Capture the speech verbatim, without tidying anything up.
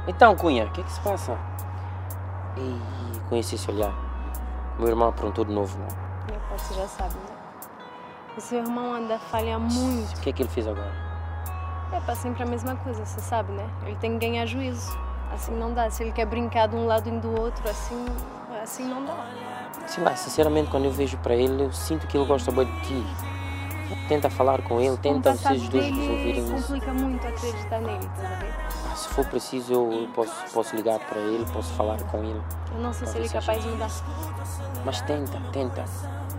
Então, Cunha, o que é que se passa? Ei, conheci esse olhar. Meu irmão aprontou de novo, não? Meu pai, você já sabe, né? O seu irmão anda a falhar muito. O que é que ele fez agora? É para sempre a mesma coisa, você sabe, né? Ele tem que ganhar juízo. Assim não dá. Se ele quer brincar de um lado e do outro, assim, assim não dá. Sei lá, sinceramente, quando eu vejo para ele, eu sinto que ele gosta bem de ti. Tenta falar com ele, tenta vocês dois resolverem isso. Complica muito acreditar nele, estás a ver? Ah, se for preciso, eu posso, posso ligar para ele, posso falar com ele. Eu não sei se ele é capaz de mudar. Mas tenta, tenta.